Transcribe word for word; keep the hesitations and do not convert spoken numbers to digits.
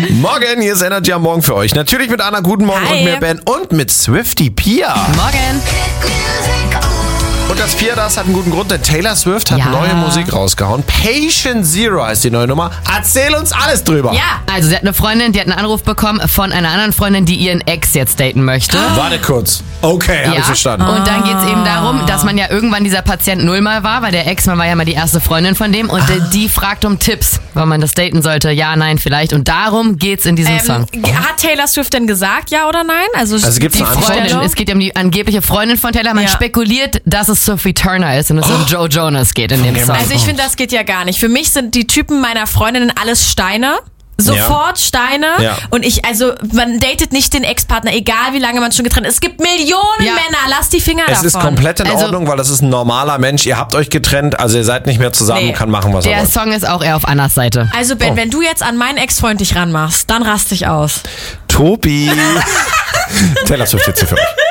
Morgen, hier ist Energy am Morgen für euch. Natürlich mit Anna, guten Morgen Hi. und mir Ben und mit Swiftie Pia. Morgen. Und das Pia, das hat einen guten Grund, denn Taylor Swift hat Ja. neue Musik rausgehauen. Patient Zero heißt die neue Nummer. Erzähl uns alles drüber. Ja, also sie hat eine Freundin, die hat einen Anruf bekommen von einer anderen Freundin, die ihren Ex jetzt daten möchte. Warte kurz. Okay, hab ich verstanden. Und dann geht es eben darum, dass man ja irgendwann dieser Patient Null mal war, weil der Ex, man war ja mal die erste Freundin von dem und Ah. die fragt um Tipps, wann man das daten sollte. Ja, nein, vielleicht. Und darum geht's in diesem Song. Ähm, hat Taylor Swift denn gesagt, ja oder nein? Also, Also gibt's die eine Antwort? Freundin, Freundin. es geht ja um die angebliche Freundin von Taylor. Man Ja. spekuliert, dass es Sophie Turner ist und es um Joe Jonas geht in dem Okay, Song. Also ich finde, das geht ja gar nicht. Für mich sind die Typen meiner Freundinnen alles Steine. Sofort Steine. Ja. Und ich, also man datet nicht den Ex-Partner, egal wie lange man schon getrennt ist. Es gibt Millionen Ja. Männer, lass die Finger Es davon. ist komplett in Also- Ordnung, weil das ist ein normaler Mensch. Ihr habt euch getrennt, also ihr seid nicht mehr zusammen, Nee. kann machen, was er Der will. Song ist auch eher auf Annas Seite. Also Ben, Oh. wenn du jetzt an meinen Ex-Freund dich ranmachst, dann raste ich aus. Tobi. Taylor Swift jetzt hier für euch.